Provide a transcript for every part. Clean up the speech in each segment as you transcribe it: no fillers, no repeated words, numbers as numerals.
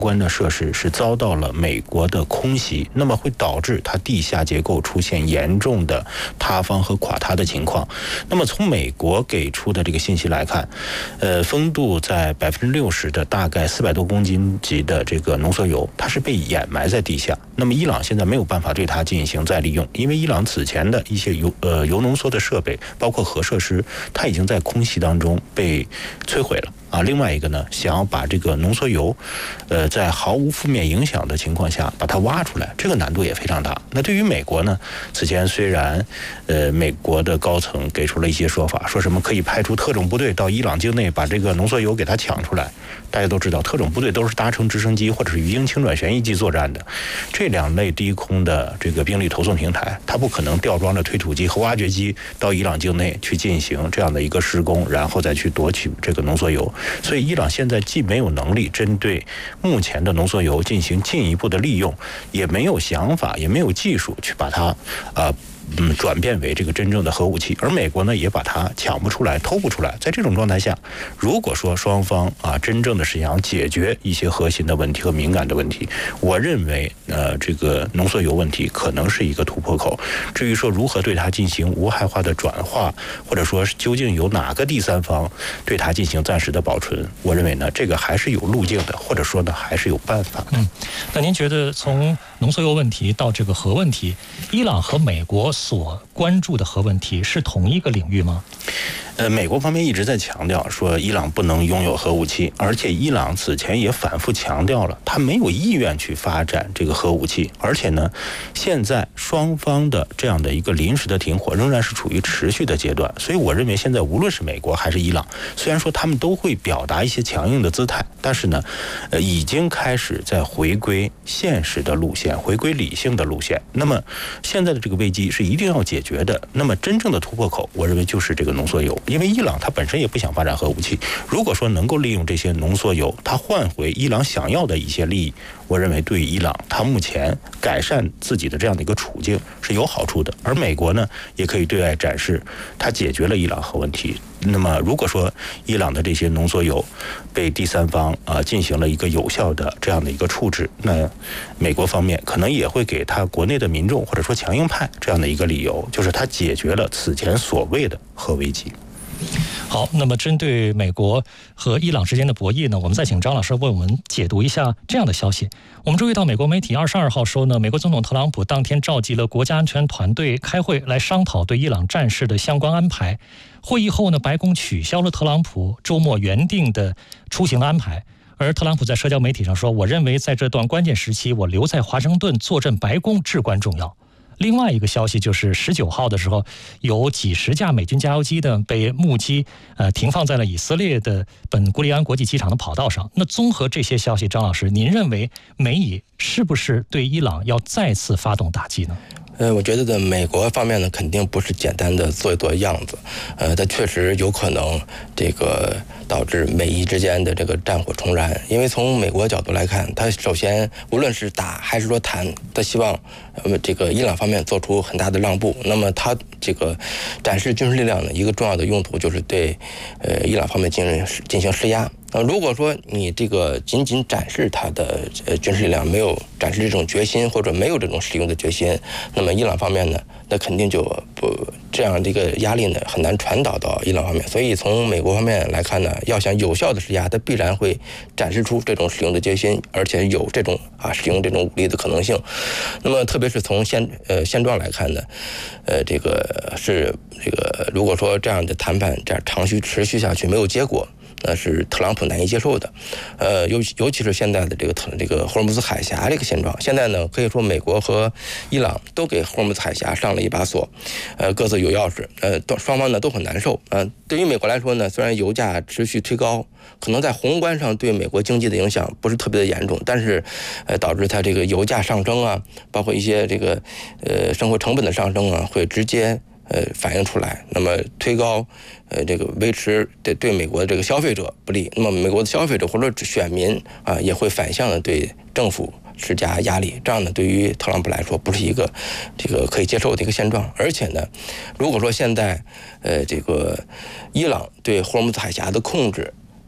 关的设施是遭到了美国的空袭，那么会导致它地下结构出现严重的塌方和垮塌的情况。那么从美国给出的这个信息来看，风度在60%的大概400多公斤级的这个浓缩铀，它是被掩埋在地下。那么伊朗现在没有办法对它进行再利用，因为伊朗此前的一些铀浓缩的设备，包括核设施，它已经在空袭当中被摧毁了。另外一个呢，想要把这个浓缩铀，在毫无负面影响的情况下把它挖出来，这个难度也非常大。那对于美国呢，此前虽然美国的高层给出了一些说法，说什么可以派出特种部队到伊朗境内把这个浓缩铀给它抢出来。大家都知道，特种部队都是搭乘直升机或者是鱼鹰轻转旋翼机作战的，这两类低空的这个兵力投送平台，它不可能吊装着推土机和挖掘机到伊朗境内去进行这样的一个施工，然后再去夺取这个浓缩铀。所以伊朗现在既没有能力针对目前的浓缩铀进行进一步的利用，也没有想法，也没有技术去把它转变为这个真正的核武器，而美国呢也把它抢不出来、偷不出来。在这种状态下，如果说双方真正的是想解决一些核心的问题和敏感的问题，我认为这个浓缩铀问题可能是一个突破口。至于说如何对它进行无害化的转化，或者说究竟有哪个第三方对它进行暂时的保存，我认为呢这个还是有路径的，或者说呢还是有办法的。 那您觉得从浓缩铀问题到这个核问题，伊朗和美国所关注的核问题是同一个领域吗？ 美国方面一直在强调说伊朗不能拥有核武器，而且伊朗此前也反复强调了他没有意愿去发展这个核武器，而且呢现在双方的这样的一个临时的停火仍然是处于持续的阶段。所以我认为现在无论是美国还是伊朗，虽然说他们都会表达一些强硬的姿态，但是呢已经开始在回归现实的路线，回归理性的路线。那么现在的这个危机是一定要解决的，那么真正的突破口我认为就是这个浓缩铀。因为伊朗它本身也不想发展核武器，如果说能够利用这些浓缩铀，它换回伊朗想要的一些利益，我认为对于伊朗它目前改善自己的这样的一个处境是有好处的。而美国呢也可以对外展示它解决了伊朗核问题。那么如果说伊朗的这些浓缩铀被第三方进行了一个有效的这样的一个处置，那美国方面可能也会给他国内的民众或者说强硬派这样的一个理由，就是他解决了此前所谓的核危机。 好，那么针对美国和伊朗之间的博弈呢，我们再请张老师为我们解读一下这样的消息。我们注意到美国媒体22号说呢，美国总统特朗普当天召集了国家安全团队开会来商讨对伊朗战事的相关安排。会议后呢，白宫取消了特朗普周末原定的出行的安排。而特朗普在社交媒体上说，我认为在这段关键时期，我留在华盛顿坐镇白宫至关重要。另外一个消息就是19号的时候，有几十架美军加油机呢被目击停放在了以色列的本古里安国际机场的跑道上。那综合这些消息，张老师，您认为美以是不是对伊朗要再次发动打击呢？ 我觉得美国方面呢，肯定不是简单的做一做样子，它确实有可能这个导致美伊之间的这个战火重燃。因为从美国角度来看，它首先无论是打还是说谈，它希望这个伊朗方面做出很大的让步。那么它这个展示军事力量的一个重要的用途，就是对伊朗方面进行施压。如果说你这个仅仅展示它的军事力量，没有展示这种决心，或者没有这种使用的决心，那么伊朗方面呢，那肯定就不这样这个压力呢很难传导到伊朗方面。所以从美国方面来看呢，要想有效的施压，它必然会展示出这种使用的决心，而且有这种使用这种武力的可能性。那么特别是从现状来看呢，这个如果说这样的谈判这样长期持续下去没有结果，那是特朗普难以接受的，尤其是现在的这个霍尔木兹海峡这个现状。现在呢，可以说美国和伊朗都给霍尔木兹海峡上了一把锁，各自有钥匙，双方呢都很难受。对于美国来说呢，虽然油价持续推高，可能在宏观上对美国经济的影响不是特别的严重，但是导致它这个油价上升啊，包括一些这个生活成本的上升啊，会直接反映出来，那么推高这个维持对美国的这个消费者不利，那么美国的消费者或者选民也会反向的对政府施加压力，这样呢对于特朗普来说不是一个这个可以接受的一个现状。而且呢，如果说现在这个伊朗对霍尔木兹海峡的控制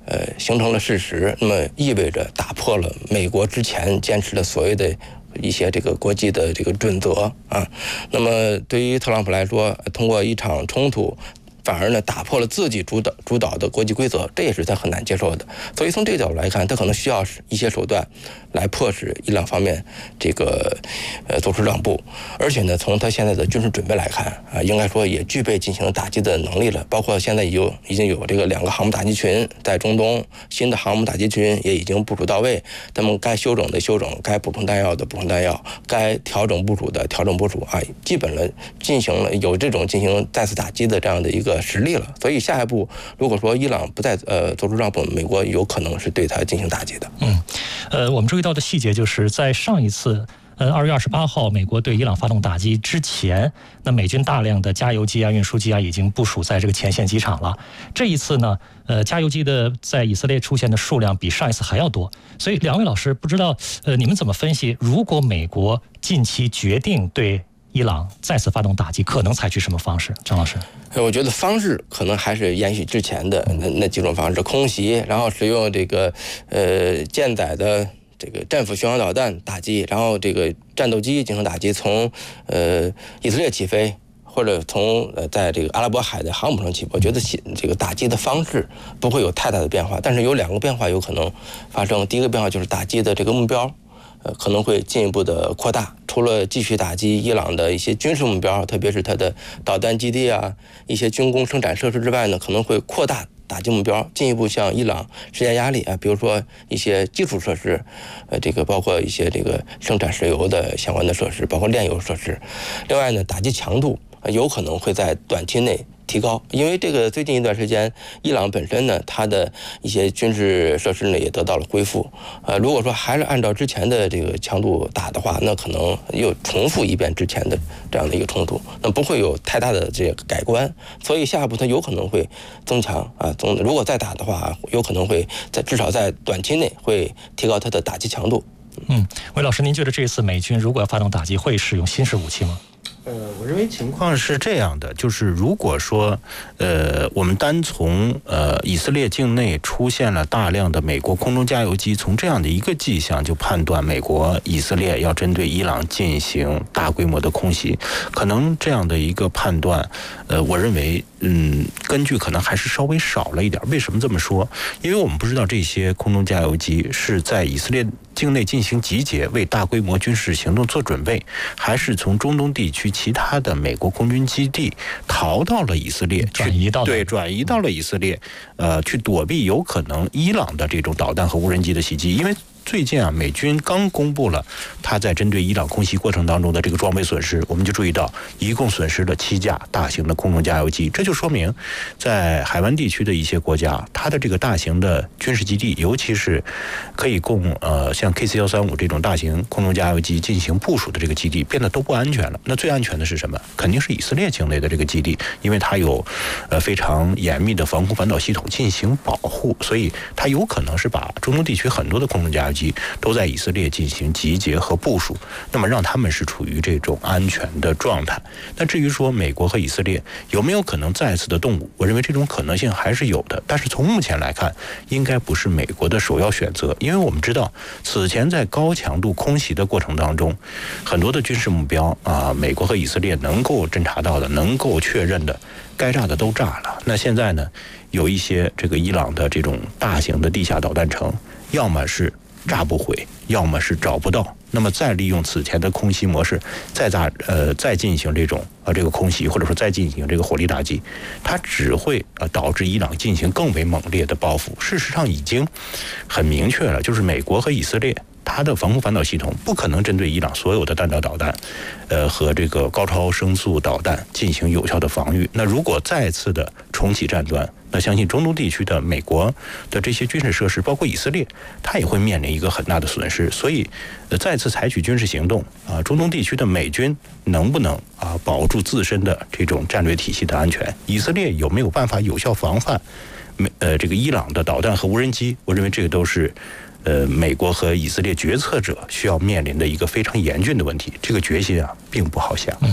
形成了事实，那么意味着打破了美国之前坚持的所谓的一些这个国际的这个准则啊。那么对于特朗普来说，通过一场冲突，反而呢打破了自己主导的国际规则，这也是他很难接受的。所以从这个角度来看，他可能需要一些手段来迫使伊朗方面这个做出让步。而且呢，从他现在的军事准备来看啊，应该说也具备进行打击的能力了。包括现在已经有这个2个航母打击群在中东，新的航母打击群也已经部署到位。他们该休整的休整，该补充弹药的补充弹药，该调整部署的调整部署啊，基本了进行了有这种进行再次打击的这样的一个实力了。所以下一步如果说伊朗不再做出让步，美国有可能是对它进行打击的。 我们注意到的细节就是在上一次2月28号美国对伊朗发动打击之前，那美军大量的加油机啊、运输机啊已经部署在这个前线机场了。这一次呢，加油机的在以色列出现的数量比上一次还要多。所以两位老师不知道你们怎么分析，如果美国近期决定对伊朗再次发动打击，可能采取什么方式？张老师， 我觉得方式可能还是延续之前的那几种方式，空袭，然后使用这个舰载的这个战斧巡航导弹打击，然后这个战斗机进行打击，从以色列起飞，或者从在这个阿拉伯海的航母上起飞。我觉得这个打击的方式不会有太大的变化，但是有2个变化有可能发生。第一个变化就是打击的这个目标可能会进一步的扩大，除了继续打击伊朗的一些军事目标，特别是它的导弹基地啊、一些军工生产设施之外呢，可能会扩大打击目标，进一步向伊朗施加压力啊，比如说一些基础设施，这个包括一些这个生产石油的相关的设施，包括炼油设施。另外呢，打击强度有可能会在短期内提高，因为这个最近一段时间，伊朗本身呢，它的一些军事设施呢也得到了恢复。如果说还是按照之前的这个强度打的话，那可能又重复一遍之前的这样的一个冲突，那不会有太大的这个改观。所以下一步它有可能会增强啊，如果再打的话，有可能会至少在短期内会提高它的打击强度。 韦老师，您觉得这次美军如果要发动打击，会使用新式武器吗？ 我认为情况是这样的，就是如果说，我们单从以色列境内出现了大量的美国空中加油机，从这样的一个迹象就判断美国、以色列要针对伊朗进行大规模的空袭，可能这样的一个判断，我认为，根据可能还是稍微少了一点。为什么这么说？因为我们不知道这些空中加油机是在以色列境内进行集结，为大规模军事行动做准备，还是从中东地区其他的美国空军基地逃到了以色列，转移到了以色列，去躲避有可能伊朗的这种导弹和无人机的袭击。因为最近啊，美军刚公布了他在针对伊朗空袭过程当中的这个装备损失，我们就注意到一共损失了7架大型的空中加油机，这就说明在海湾地区的一些国家，它的这个大型的军事基地，尤其是可以供像 KC-135这种大型空中加油机进行部署的这个基地，变得都不安全了。那最安全的是什么？肯定是以色列境内的这个基地，因为它有非常严密的防空反导系统进行保护，所以它有可能是把中东地区很多的空中加油机都在以色列进行集结和部署，那么让他们是处于这种安全的状态。那至于说美国和以色列有没有可能再次的动武，我认为这种可能性还是有的，但是从目前来看，应该不是美国的首要选择。因为我们知道此前在高强度空袭的过程当中，很多的军事目标啊，美国和以色列能够侦察到的、能够确认的，该炸的都炸了。那现在呢，有一些这个伊朗的这种大型的地下导弹城，要么是炸不毁，要么是找不到，那么再利用此前的空袭模式，再进行这种这个空袭，或者说再进行这个火力打击，它只会导致伊朗进行更为猛烈的报复。事实上已经很明确了，就是美国和以色列，它的防空反导系统不可能针对伊朗所有的弹道导弹，和这个高超声速导弹进行有效的防御。那如果再次的重启战端，那相信中东地区的美国的这些军事设施，包括以色列，它也会面临一个很大的损失。所以，再次采取军事行动啊，中东地区的美军能不能保住自身的这种战略体系的安全？以色列有没有办法有效防范这个伊朗的导弹和无人机？我认为这个都是美国和以色列决策者需要面临的一个非常严峻的问题，这个决心啊并不好下。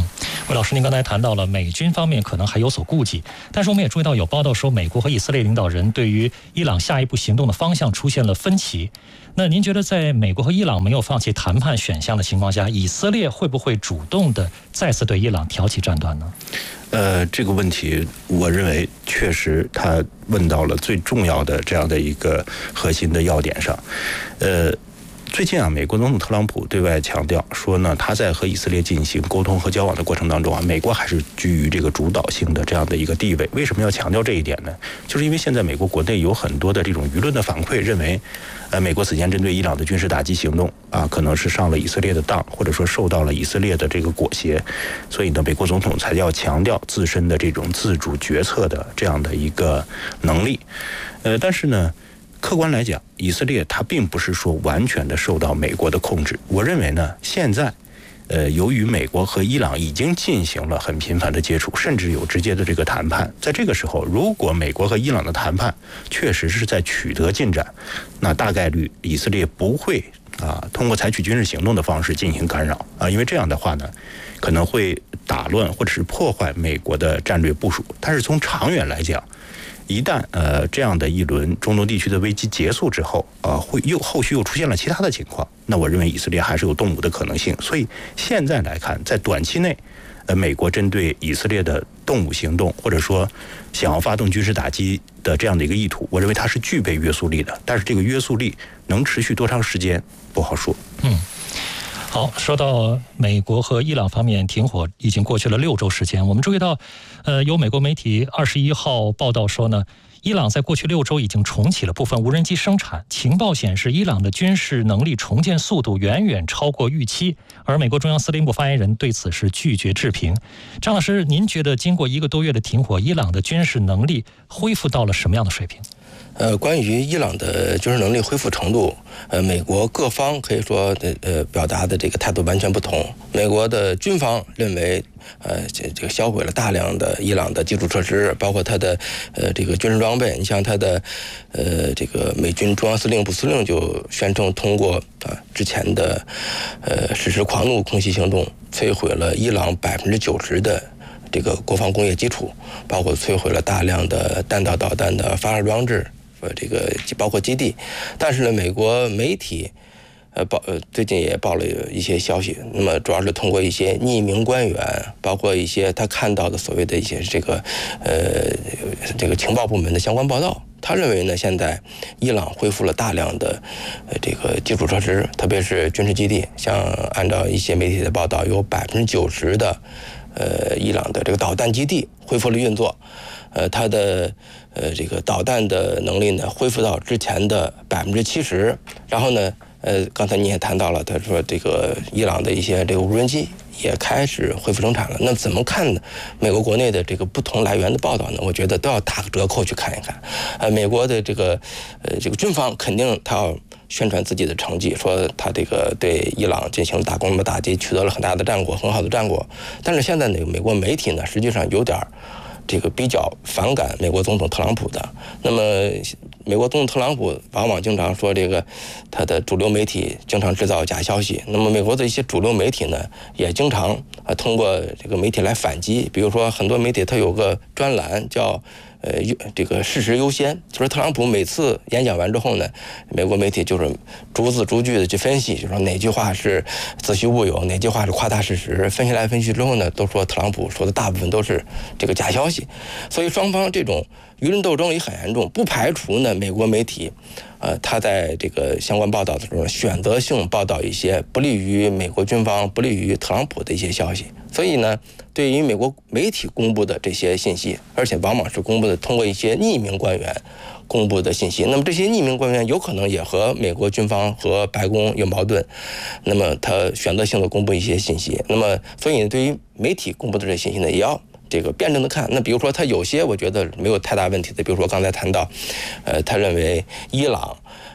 魏老师，您刚才谈到了美军方面可能还有所顾忌，但是我们也注意到有报道说，美国和以色列领导人对于伊朗下一步行动的方向出现了分歧。那您觉得，在美国和伊朗没有放弃谈判选项的情况下，以色列会不会主动的再次对伊朗挑起战端呢？ 这个问题，我认为确实他问到了最重要的这样的一个核心的要点上。最近啊，美国总统特朗普对外强调说呢，他在和以色列进行沟通和交往的过程当中啊，美国还是居于这个主导性的这样的一个地位。为什么要强调这一点呢？就是因为现在美国国内有很多的这种舆论的反馈，认为，美国此前针对伊朗的军事打击行动啊，可能是上了以色列的当，或者说受到了以色列的这个裹挟，所以呢，美国总统才要强调自身的这种自主决策的这样的一个能力。但是呢，客观来讲，以色列它并不是说完全的受到美国的控制。我认为呢，现在，由于美国和伊朗已经进行了很频繁的接触，甚至有直接的这个谈判，在这个时候，如果美国和伊朗的谈判确实是在取得进展，那大概率以色列不会通过采取军事行动的方式进行干扰因为这样的话呢，可能会打乱或者是破坏美国的战略部署。但是从长远来讲，一旦这样的一轮中东地区的危机结束之后后续又出现了其他的情况，那我认为以色列还是有动武的可能性。所以现在来看，在短期内美国针对以色列的动武行动，或者说想要发动军事打击的这样的一个意图，我认为它是具备约束力的。但是这个约束力能持续多长时间不好说。 好，说到美国和伊朗方面停火已经过去了6周时间，我们注意到，有美国媒体21号报道说呢，伊朗在过去6周已经重启了部分无人机生产，情报显示伊朗的军事能力重建速度远远超过预期，而美国中央司令部发言人对此是拒绝置评。张老师，您觉得经过1个多月的停火，伊朗的军事能力恢复到了什么样的水平？ 关于伊朗的军事能力恢复程度，美国各方可以说表达的这个态度完全不同。美国的军方认为，这个销毁了大量的伊朗的基础设施，包括它的这个军事装备。你像它的这个美军中央司令部司令就宣称，通过之前的实施狂怒空袭行动，摧毁了伊朗90%的这个国防工业基础，包括摧毁了大量的弹道导弹的发射装置。这个包括基地。但是呢，美国媒体最近也报了一些消息，那么主要是通过一些匿名官员，包括一些他看到的所谓的一些这个情报部门的相关报道。他认为呢，现在伊朗恢复了大量的这个基础设施，特别是军事基地，像按照一些媒体的报道，有90%的伊朗的这个导弹基地恢复了运作。它的这个导弹的能力呢恢复到之前的70%，然后呢刚才你也谈到了，他说这个伊朗的一些这个无人机也开始恢复生产了。那怎么看呢？美国国内的这个不同来源的报道呢，我觉得都要打个折扣去看一看。美国的这个军方肯定他要宣传自己的成绩，说他这个对伊朗进行了大规模打击，取得了很大的战果，很好的战果。但是现在呢，美国媒体呢实际上有点这个比较反感美国总统特朗普的。那么美国总统特朗普往往经常说这个他的主流媒体经常制造假消息，那么美国的一些主流媒体呢也经常通过这个媒体来反击。比如说很多媒体它有个专栏叫这个事实优先，就是特朗普每次演讲完之后呢，美国媒体就是逐字逐句的去分析，就说哪句话是子虚乌有，哪句话是夸大事实，分析来分析之后呢，都说特朗普说的大部分都是这个假消息。所以双方这种舆论斗争也很严重，不排除呢美国媒体他在这个相关报道的时候选择性报道一些不利于美国军方、不利于特朗普的一些消息。所以呢，对于美国媒体公布的这些信息，而且往往是公布的通过一些匿名官员公布的信息，那么这些匿名官员有可能也和美国军方和白宫有矛盾，那么他选择性的公布一些信息。那么所以对于媒体公布的这些信息呢，也要这个辩证的看。那比如说他有些我觉得没有太大问题的，比如说刚才谈到他认为伊朗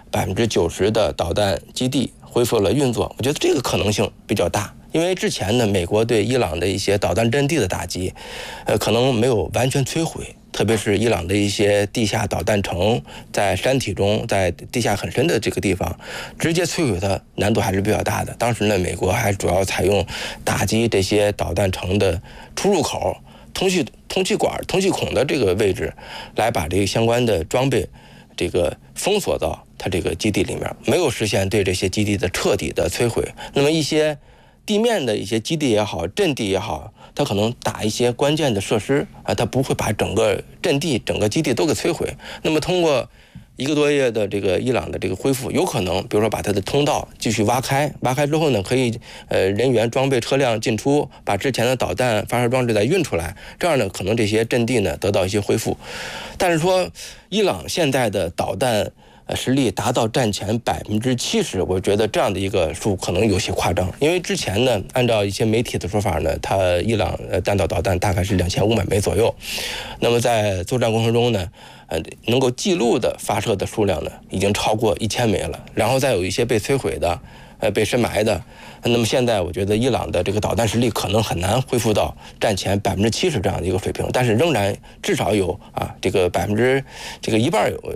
90%的导弹基地恢复了运作，我觉得这个可能性比较大。因为之前呢，美国对伊朗的一些导弹阵地的打击可能没有完全摧毁， 特别是伊朗的一些地下导弹城，在山体中，在地下很深的这个地方，直接摧毁它难度还是比较大的。当时呢，美国还主要采用打击这些导弹城的出入口、通气管、通气孔的这个位置，来把这个相关的装备这个封锁到它这个基地里面，没有实现对这些基地的彻底的摧毁。那么一些地面的一些基地也好，阵地也好，它可能打一些关键的设施啊，它不会把整个阵地、整个基地都给摧毁。那么通过1个多月的这个伊朗的这个恢复，有可能比如说把它的通道继续挖开之后呢，可以人员、装备、车辆进出，把之前的导弹发射装置再运出来，这样呢，可能这些阵地呢得到一些恢复。但是说伊朗现在的导弹实力达到战前70%，我觉得这样的一个数可能有些夸张。因为之前呢，按照一些媒体的说法呢，伊朗弹道导弹大概是2500枚左右。那么在作战过程中呢，能够记录的发射的数量呢，已经超过1000枚了。然后再有一些被摧毁的、被深埋的。那么现在我觉得伊朗的这个导弹实力可能很难恢复到战前70%这样的一个水平，但是仍然至少有这个一半有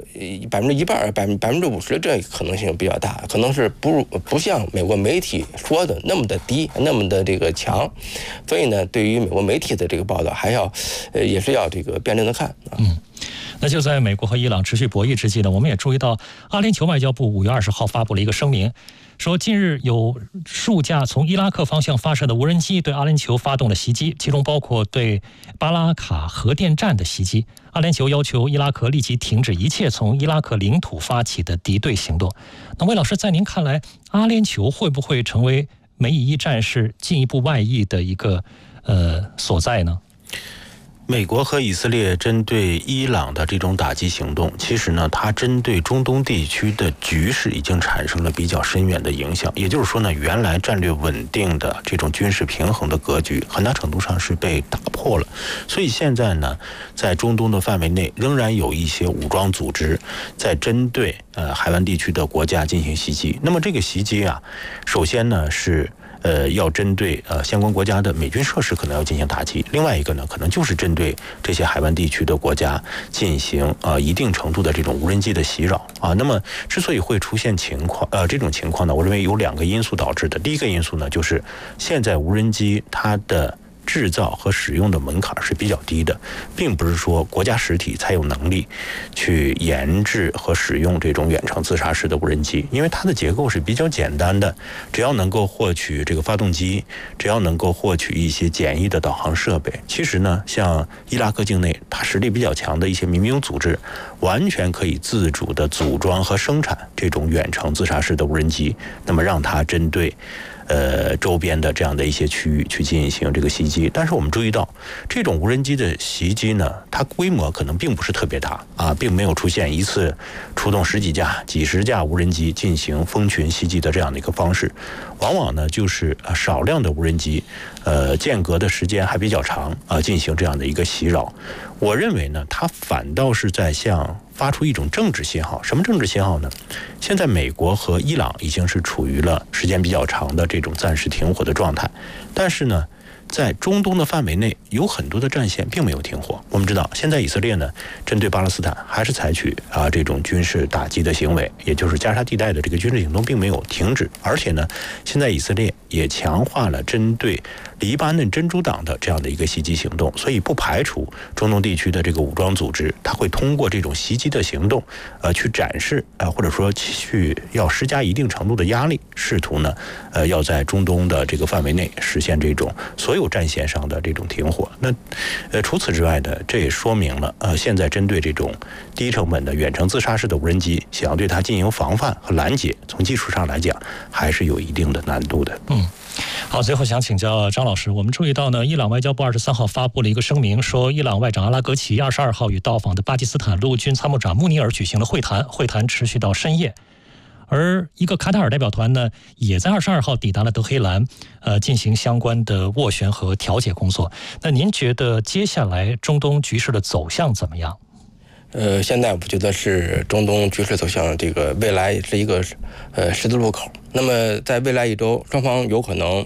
50%，这可能性比较大，可能是不像美国媒体说的那么的低，那么的这个强。所以呢，对于美国媒体的这个报道，还要也是要这个辩证的看。 那就在美国和伊朗持续博弈之际呢，我们也注意到阿联酋外交部5月20号发布了一个声明，说近日有数架从伊拉克方向发射的无人机对阿联酋发动了袭击，其中包括对巴拉卡核电站的袭击。阿联酋要求伊拉克立即停止一切从伊拉克领土发起的敌对行动。那魏老师，在您看来，阿联酋会不会成为美以一战事进一步外溢的一个所在呢？ 美国和以色列针对伊朗的这种打击行动，其实呢，它针对中东地区的局势已经产生了比较深远的影响。也就是说呢，原来战略稳定的这种军事平衡的格局，很大程度上是被打破了。所以现在呢，在中东的范围内，仍然有一些武装组织在针对海湾地区的国家进行袭击。那么这个袭击啊，首先呢是要针对相关国家的美军设施可能要进行打击，另外一个呢，可能就是针对这些海湾地区的国家进行一定程度的这种无人机的袭扰啊。那么之所以会出现这种情况呢，我认为有2个因素导致的。第一个因素呢，就是现在无人机它的制造和使用的门槛是比较低的，并不是说国家实体才有能力去研制和使用这种远程自杀式的无人机，因为它的结构是比较简单的，只要能够获取这个发动机，只要能够获取一些简易的导航设备，其实呢，像伊拉克境内它实力比较强的一些民兵组织，完全可以自主的组装和生产这种远程自杀式的无人机，那么让它针对周边的这样的一些区域去进行这个袭击。但是我们注意到，这种无人机的袭击呢，它规模可能并不是特别大啊，并没有出现一次出动10几架、几十架无人机进行蜂群袭击的这样的一个方式，往往呢就是少量的无人机，间隔的时间还比较长啊，进行这样的一个袭扰。我认为呢，它反倒是在向发出一种政治信号。什么政治信号呢？现在美国和伊朗已经是处于了时间比较长的这种暂时停火的状态，但是呢，在中东的范围内有很多的战线并没有停火。我们知道，现在以色列呢，针对巴勒斯坦还是采取这种军事打击的行为，也就是加沙地带的这个军事行动并没有停止，而且呢，现在以色列也强化了针对黎巴嫩真主党的这样的一个袭击行动，所以不排除中东地区的这个武装组织，它会通过这种袭击的行动，去展示或者说去要施加一定程度的压力，试图呢，要在中东的这个范围内实现这种所有战线上的这种停火。那除此之外呢，这也说明了现在针对这种低成本的远程自杀式的无人机，想要对它进行防范和拦截，从技术上来讲还是有一定的难度的。 好，最后想请教张老师，我们注意到呢，伊朗外交部23号发布了一个声明，说伊朗外长阿拉格齐22号与到访的巴基斯坦陆军参谋长穆尼尔举行了会谈，会谈持续到深夜。而一个卡塔尔代表团呢，也在22号抵达了德黑兰，进行相关的斡旋和调解工作。那您觉得接下来中东局势的走向怎么样？ 现在我觉得是中东局势走向这个未来是一个十字路口。那么在未来1周，双方有可能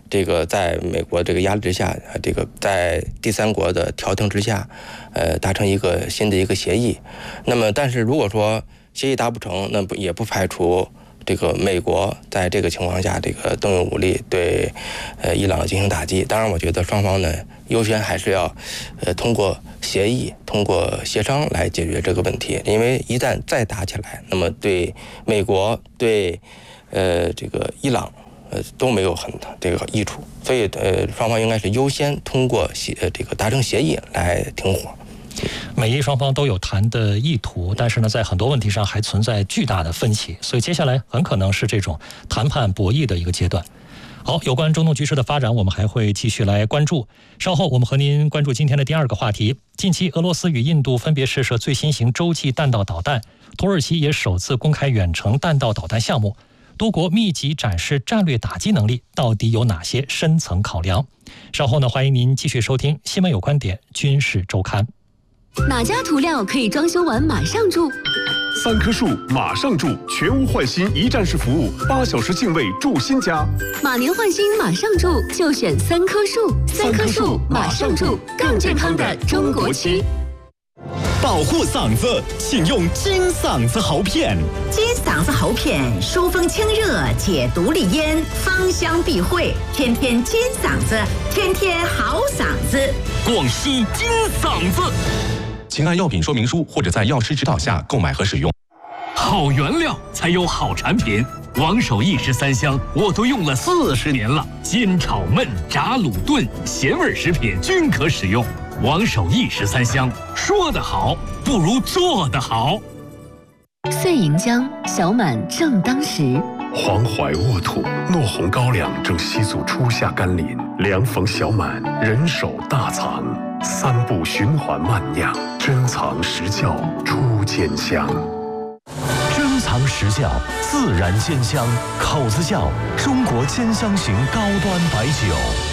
这个在美国这个压力之下，这个在第三国的调停之下，达成一个新的一个协议。那么，但是如果说协议达不成，那也不排除这个美国在这个情况下这个动用武力对伊朗进行打击。当然，我觉得双方呢优先还是要通过协议、通过协商来解决这个问题，因为一旦再打起来，那么对美国对这个伊朗都没有很这个益处，所以双方应该是优先通过这个达成协议来停火。 美伊双方都有谈的意图，但是呢，在很多问题上还存在巨大的分歧，所以接下来很可能是这种谈判博弈的一个阶段。好，有关中东局势的发展，我们还会继续来关注。稍后我们和您关注今天的第二个话题。近期，俄罗斯与印度分别试射最新型洲际弹道导弹，土耳其也首次公开远程弹道导弹项目。多国密集展示战略打击能力，到底有哪些深层考量？稍后呢，欢迎您继续收听《新闻有观点·军事周刊》。 哪家涂料可以装修完马上住 ？3棵树马上住，全屋换新一站式服务，8小时净位住新家。 马年换新马上住，就选3棵树。3棵树马上住，更健康的中国区。 保护嗓子，请用金嗓子喉片。 金嗓子喉片疏风清热，解毒利咽，芳香避秽，天天金嗓子，天天好嗓子。 广西金嗓子。请按药品说明书或者在药师指导下购买和使用。 好原料才有好产品，王守义13香我都用了40年了，煎炒焖炸卤炖咸味食品均可使用。王守义13香，说得好不如做得好。 岁银江，小满正当时。 黄淮沃土，糯红高粱正吸足初夏甘霖，凉逢小满，人手大藏，3步循环慢酿，珍藏实窖出煎香。 珍藏实窖，自然煎香，口子窖，中国煎香型高端白酒。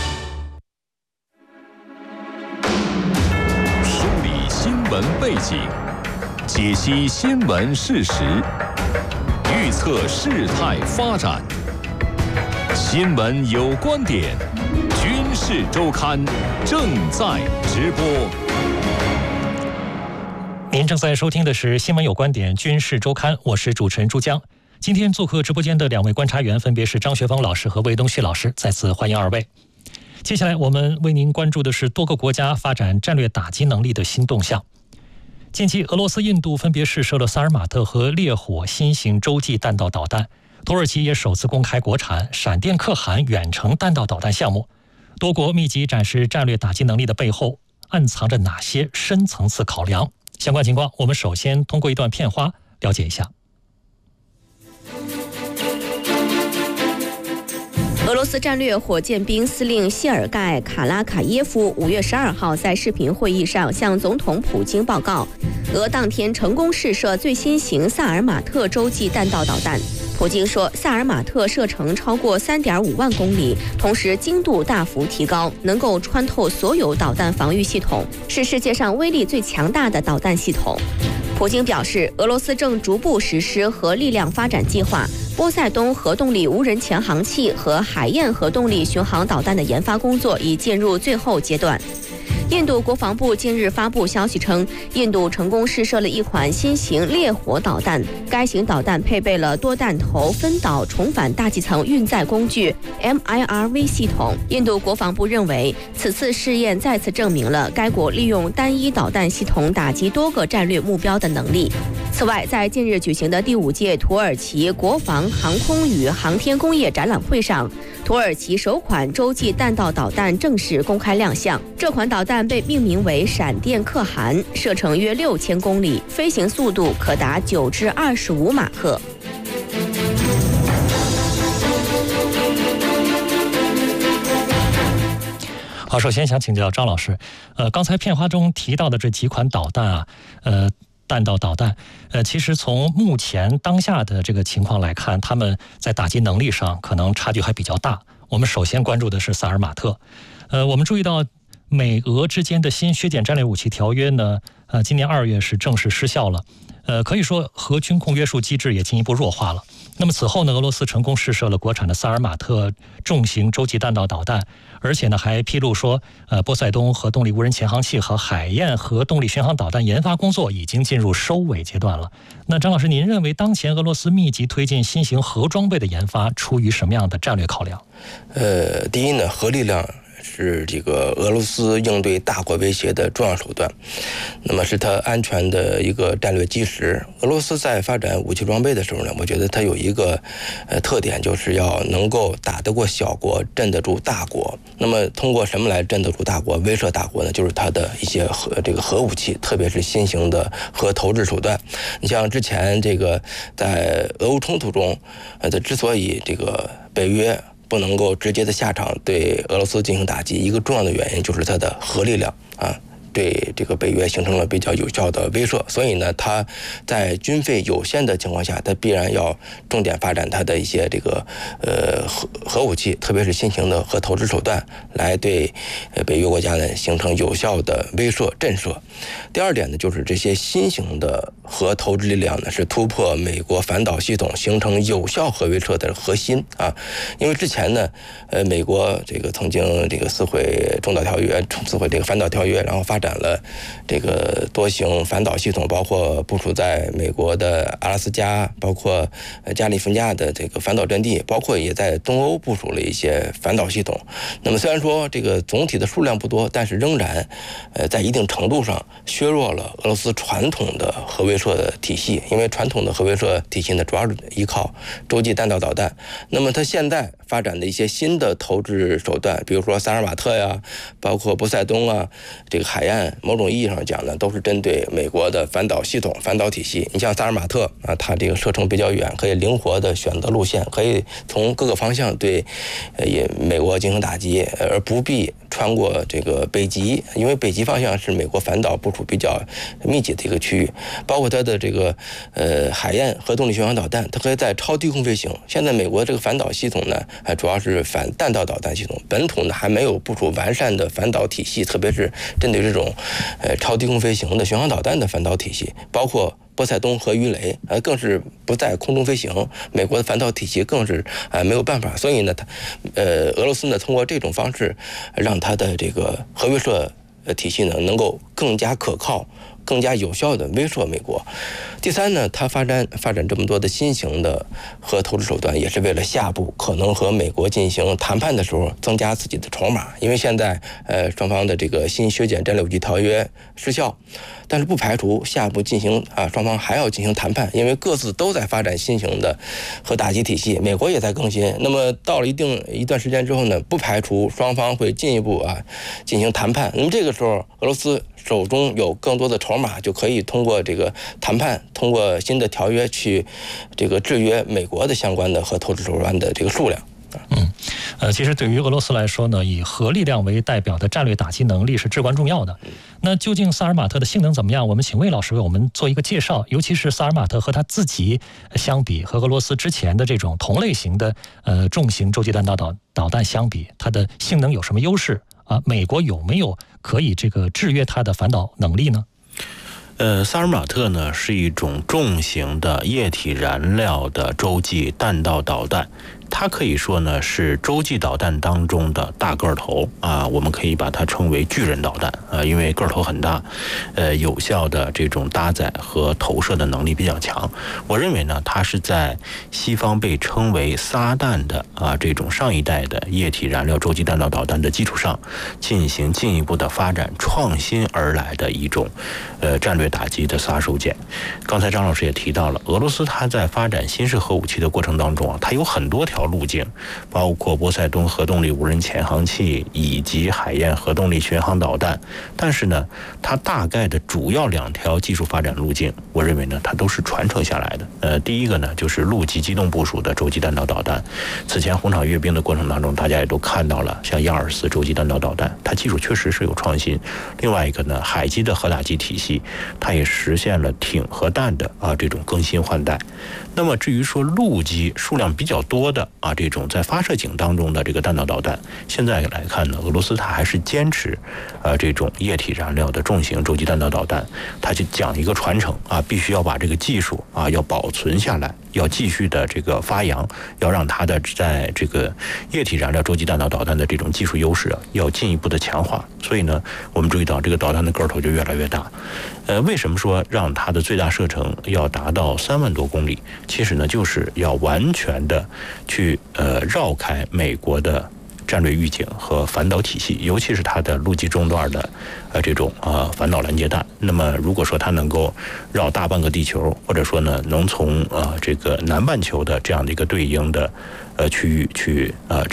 梳理新闻背景，解析新闻事实，预测事态发展。新闻有观点，军事周刊正在直播。 您正在收听的是《新闻有观点·军事周刊》，我是主持人朱江。今天做客直播间的2位观察员分别是张学峰老师和魏东旭老师，再次欢迎2位。接下来我们为您关注的是多个国家发展战略打击能力的新动向。近期，俄罗斯、印度分别试射了萨尔马特和烈火新型洲际弹道导弹，土耳其也首次公开国产闪电可汗远程弹道导弹项目。多国密集展示战略打击能力的背后，暗藏着哪些深层次考量？相关情况，我们首先通过一段片花了解一下。 俄罗斯战略火箭兵司令谢尔盖·卡拉卡耶夫5月12号在视频会议上向总统普京报告，俄当天成功试射最新型萨尔马特洲际弹道导弹。普京说，萨尔马特射程超过3.5万公里，同时精度大幅提高，能够穿透所有导弹防御系统，是世界上威力最强大的导弹系统。普京表示，俄罗斯正逐步实施核力量发展计划，波塞冬核动力无人潜航器和海燕核动力巡航导弹的研发工作已进入最后阶段。印度国防部近日发布消息称，印度成功试射了一款新型烈火导弹，该型导弹配备了多弹头分导重返大气层运载工具 MIRV 系统。印度国防部认为，此次试验再次证明了该国利用单一导弹系统打击多个战略目标的能力。此外，在近日举行的第5届土耳其国防、航空与航天工业展览会上，土耳其首款洲际弹道导弹正式公开亮相。这款导弹被命名为闪电可汗，射程约6000公里，飞行速度可达9至25马赫。 好，首先想请教张老师，刚才片花中提到的这几款导弹啊，弹道导弹，其实从目前当下的这个情况来看，他们在打击能力上可能差距还比较大。我们首先关注的是萨尔马特，我们注意到美俄之间的新削减战略武器条约呢，今年2月是正式失效了。 可以说核军控约束机制也进一步弱化了。那么此后呢，俄罗斯成功试射了国产的萨尔马特重型洲际弹道导弹，而且呢还披露说，波塞冬核动力无人潜航器和海燕核动力巡航导弹研发工作已经进入收尾阶段了。那张老师，您认为当前俄罗斯密集推进新型核装备的研发，出于什么样的战略考量？ 第一呢，核力量是这个俄罗斯应对大国威胁的重要手段，那么是它安全的一个战略基石。俄罗斯在发展武器装备的时候呢，我觉得它有一个特点，就是要能够打得过小国，镇得住大国。那么通过什么来镇得住大国、威慑大国呢？就是它的一些核武器，特别是新型的核投掷手段。你像之前这个在俄乌冲突中，它之所以这个北约不能够直接的下场对俄罗斯进行打击，一个重要的原因就是它的核力量啊，对这个北约形成了比较有效的威慑。所以呢，它在军费有限的情况下，它必然要重点发展它的一些这个核武器，特别是新型的核投掷手段，来对北约国家呢形成有效的威慑震慑。第二点呢，就是这些新型的核投掷力量呢，是突破美国反导系统，形成有效核威慑的核心啊。因为之前呢，美国这个曾经这个撕毁中导条约，撕毁这个反导条约，然后发展了这个多型反导系统，包括部署在美国的阿拉斯加，包括加利福尼亚的这个反导阵地，包括也在东欧部署了一些反导系统。那么虽然说这个总体的数量不多，但是仍然在一定程度上削弱了俄罗斯传统的核威慑的体系。因为传统的核威慑体系呢，主要是依靠洲际弹道导弹。那么它现在发展的一些新的投掷手段，比如说萨尔马特呀，包括波塞冬啊，这个海燕，某种意义上讲呢，都是针对美国的反导系统、反导体系。你像萨尔马特啊，它这个射程比较远，可以灵活的选择路线，可以从各个方向对美国进行打击，而不必穿过这个北极，因为北极方向是美国反导部署比较密集的一个区域。包括它的这个海燕核动力巡航导弹，它可以在超低空飞行。现在美国这个反导系统呢，主要是反弹道导弹系统，本土呢还没有部署完善的反导体系，特别是针对这种超低空飞行的巡航导弹的反导体系，包括波塞冬和鱼雷，更是不在空中飞行，美国的反导体系更是没有办法。所以呢，俄罗斯呢通过这种方式，让它的这个核威慑体系呢能够更加可靠、更加有效的威慑美国。第三呢，它发展这么多的新型的核投掷手段，也是为了下步可能和美国进行谈判的时候增加自己的筹码。因为现在双方的这个新削减战略武器条约失效，但是不排除下步进行双方还要进行谈判，因为各自都在发展新型的核打击体系，美国也在更新。那么到了一段时间之后呢，不排除双方会进一步进行谈判。那么这个时候，俄罗斯手中有更多的筹码，就可以通过这个谈判，通过新的条约去这个制约美国的相关的核投掷手段的这个数量。 其实对于俄罗斯来说呢，以核力量为代表的战略打击能力是至关重要的。那究竟萨尔马特的性能怎么样？我们请魏老师为我们做一个介绍，尤其是萨尔马特和他自己相比，和俄罗斯之前的这种同类型的重型洲际弹道导弹相比，它的性能有什么优势啊？美国有没有可以这个制约它的反导能力呢？ 萨尔马特呢是一种重型的液体燃料的洲际弹道导弹，它可以说呢是洲际导弹当中的大个头我们可以把它称为巨人导弹因为个头很大，有效的这种搭载和投射的能力比较强。我认为呢，它是在西方被称为撒旦的这种上一代的液体燃料洲际弹道导弹的基础上，进行进一步的发展创新而来的一种战略打击的杀手锏。刚才张老师也提到了，俄罗斯它在发展新式核武器的过程当中它有很多条路径，包括波塞冬核动力无人潜航器以及海燕核动力巡航导弹。但是呢，它大概的主要2条技术发展路径，我认为呢，它都是传承下来的。第一个呢，就是陆基机动部署的洲际弹道导弹。此前红场阅兵的过程当中，大家也都看到了，像亚尔斯洲际弹道导弹，它技术确实是有创新。另外一个呢，海基的核打击体系，它也实现了挺核弹的这种更新换代。那么至于说陆基数量比较多的这种在发射井当中的这个弹道导弹，现在来看呢，俄罗斯它还是坚持这种液体燃料的重型洲际弹道导弹，它就讲一个传承必须要把这个技术要保存下来，要继续的这个发扬，要让它的在这个液体燃料洲际弹道导弹的这种技术优势要进一步的强化。所以呢，我们注意到这个导弹的个头就越来越大。为什么说让它的最大射程要达到3万多公里？其实呢，就是要完全的去绕开美国的战略预警和反导体系，尤其是它的陆基中段的这种反导拦截弹。那么如果说它能够绕大半个地球，或者说呢能从这个南半球的这样的一个对应的区域去